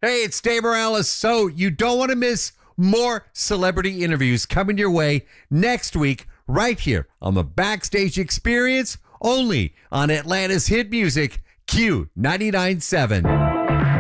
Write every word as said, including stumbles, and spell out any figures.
Hey, it's Dave Morales. So you don't want to miss more celebrity interviews coming your way next week right here on the Backstage Experience, only on Atlanta's hit music, Q ninety-nine point seven.